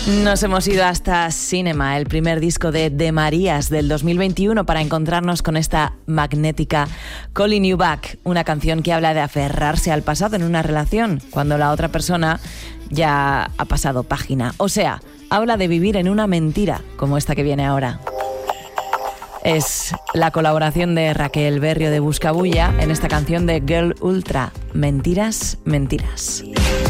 Nos hemos ido hasta Cinema, el primer disco de Marías del 2021, para encontrarnos con esta magnética Calling You Back, una canción que habla de aferrarse al pasado en una relación cuando la otra persona ya ha pasado página. O sea, habla de vivir en una mentira como esta que viene ahora. Es la colaboración de Raquel Berrio de Buscabulla en esta canción de Girl Ultra, Mentiras, Mentiras.